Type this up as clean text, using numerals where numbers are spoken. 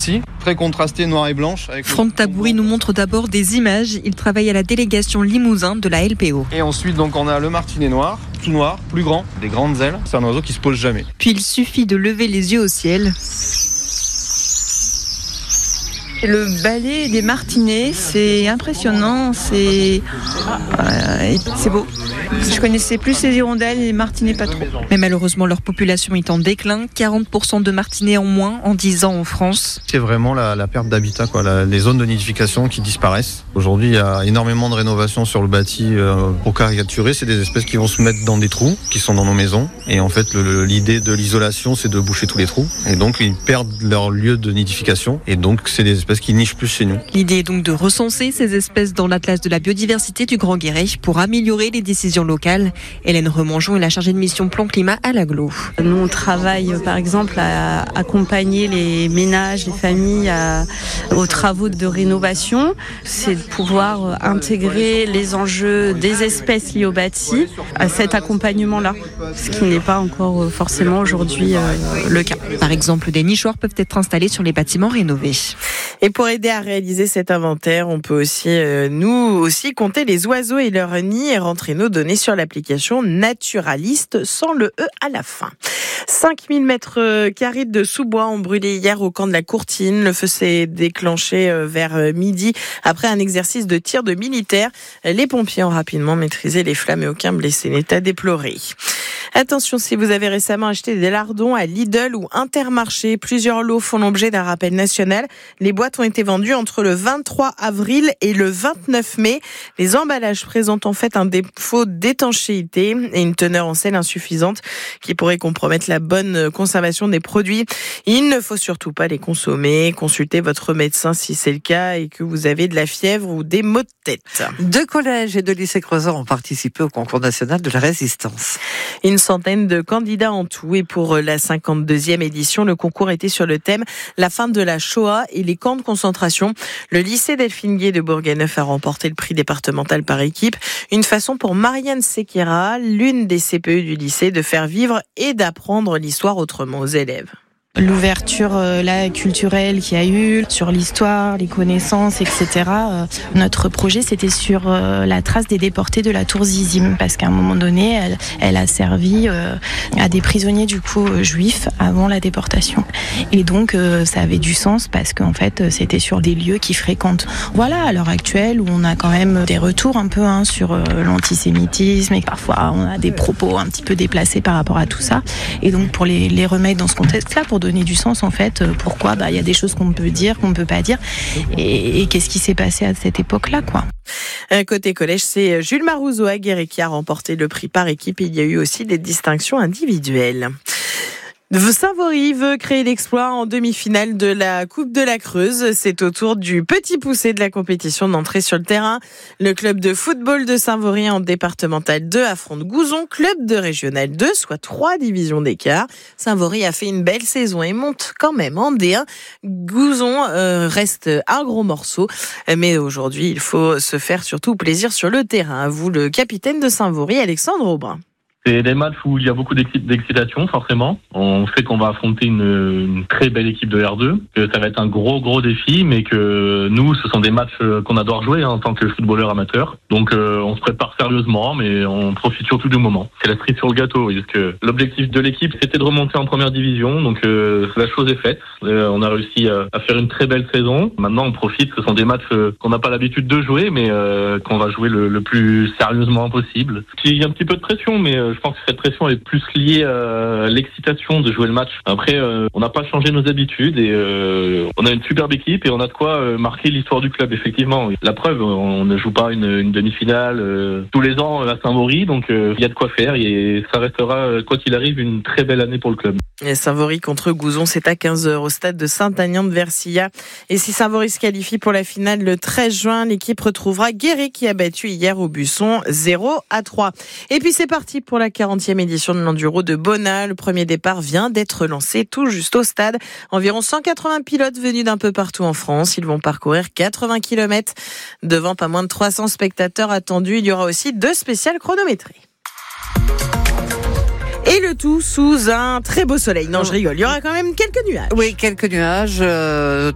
aussi, très contrastée, noire et blanche. Franck Taboury nous montre d'abord des images. Il travaille à la délégation Limousin de la LPO. Et ensuite, donc, on a le martinet noir, tout noir, plus grand, des grandes ailes. C'est un oiseau qui se pose jamais. Puis il suffit de lever les yeux au ciel. Le ballet des martinets, c'est impressionnant, c'est beau. Je connaissais plus les hirondelles et les martinets pas trop. Mais malheureusement, leur population est en déclin. 40% de martinets en moins en 10 ans en France. C'est vraiment la perte d'habitat, les zones de nidification qui disparaissent. Aujourd'hui, il y a énormément de rénovations sur le bâti. Pour caricaturer, c'est des espèces qui vont se mettre dans des trous, qui sont dans nos maisons. Et en fait, l'idée de l'isolation, c'est de boucher tous les trous. Et donc, ils perdent leur lieu de nidification. Et donc, c'est des espèces qui nichent plus chez nous. L'idée est donc de recenser ces espèces dans l'Atlas de la biodiversité du Grand Guéret pour améliorer les décisions locales. Hélène Remangeon est la chargée de mission plan climat à l'Aglo. Nous, on travaille par exemple à accompagner les ménages, les familles aux travaux de rénovation. C'est de pouvoir intégrer les enjeux des espèces liées au bâti à cet accompagnement-là, ce qui n'est pas encore forcément aujourd'hui le cas. Par exemple, des nichoirs peuvent être installés sur les bâtiments rénovés. Et pour aider à réaliser cet inventaire, on peut aussi, nous aussi, compter les oiseaux et leurs nids et rentrer nos données sur l'application Naturaliste sans le E à la fin. 5000 mètres carrés de sous-bois ont brûlé hier au camp de la Courtine. Le feu s'est déclenché vers midi après un exercice de tir de militaires. Les pompiers ont rapidement maîtrisé les flammes et aucun blessé n'est à déplorer. Attention, si vous avez récemment acheté des lardons à Lidl ou Intermarché, plusieurs lots font l'objet d'un rappel national. Les boîtes ont été vendues entre le 23 avril et le 29 mai. Les emballages présentent en fait un défaut d'étanchéité et une teneur en sel insuffisante qui pourrait compromettre la bonne conservation des produits. Il ne faut surtout pas les consommer. Consultez votre médecin si c'est le cas et que vous avez de la fièvre ou des maux de tête. 2 collèges et 2 lycées creuseurs ont participé au concours national de la résistance. Une centaine de candidats en tout. Et pour la 52e édition, le concours était sur le thème « La fin de la Shoah et les camps de concentration ». Le lycée Delphine Guay de Bourganeuf a remporté le prix départemental par équipe. Une façon pour Marianne Sekera, l'une des CPE du lycée, de faire vivre et d'apprendre l'histoire autrement aux élèves. L'ouverture culturelle qu'il y a eu sur l'histoire, les connaissances, etc. Notre projet, c'était sur la trace des déportés de la tour Zizim, parce qu'à un moment donné, elle a servi à des prisonniers juifs avant la déportation. Et donc, ça avait du sens parce qu'en fait, c'était sur des lieux qu'ils fréquentent. Voilà, à l'heure actuelle, où on a quand même des retours un peu sur l'antisémitisme et parfois on a des propos un petit peu déplacés par rapport à tout ça. Et donc, pour les remettre dans ce contexte-là, pour donner du sens en fait, pourquoi il y a des choses qu'on peut dire, qu'on ne peut pas dire et qu'est-ce qui s'est passé à cette époque-là, quoi. Côté collège, c'est Jules Marouzeau à Guéret qui a remporté le prix par équipe et il y a eu aussi des distinctions individuelles. Saint-Vaury veut créer l'exploit en demi-finale de la Coupe de la Creuse. C'est au tour du petit poussé de la compétition d'entrée sur le terrain. Le club de football de Saint-Vaury en départemental 2 affronte Gouzon, club de régional 2, soit 3 divisions d'écart. Saint-Vaury a fait une belle saison et monte quand même en D1. Gouzon reste un gros morceau, mais aujourd'hui il faut se faire surtout plaisir sur le terrain. À vous le capitaine de Saint-Vaury, Alexandre Aubrin. C'est des matchs où il y a beaucoup d'excitation, forcément. On sait qu'on va affronter une très belle équipe de R2, que ça va être un gros défi, mais que nous, ce sont des matchs qu'on adore jouer en tant que footballeur amateur. Donc on se prépare sérieusement, mais on profite surtout du moment. C'est la cerise sur le gâteau, parce que l'objectif de l'équipe, c'était de remonter en première division, donc la chose est faite. On a réussi à faire une très belle saison. Maintenant, on profite, ce sont des matchs qu'on n'a pas l'habitude de jouer, mais qu'on va jouer le plus sérieusement possible. Il y a un petit peu de pression, mais je pense que cette pression est plus liée à l'excitation de jouer le match. Après, on n'a pas changé nos habitudes et on a une superbe équipe et on a de quoi marquer l'histoire du club, effectivement. La preuve, on ne joue pas une demi-finale tous les ans à Saint-Vaury, donc il y a de quoi faire et ça restera, quoi qu'il arrive, une très belle année pour le club. Et Saint-Vaury contre Gouzon, c'est à 15h au stade de Saint-Aignan de Versilla. Et si Saint-Vaury se qualifie pour la finale le 13 juin, l'équipe retrouvera Guéret qui a battu hier au Buisson 0-3. Et puis c'est parti pour la 40e édition de l'Enduro de Bonnat. Le premier départ vient d'être lancé tout juste au stade. Environ 180 pilotes venus d'un peu partout en France. Ils vont parcourir 80 km. Devant pas moins de 300 spectateurs attendus, il y aura aussi 2 spéciales chronométrées. Et le tout sous un très beau soleil. Non, je rigole. Il y aura quand même quelques nuages. Oui, quelques nuages.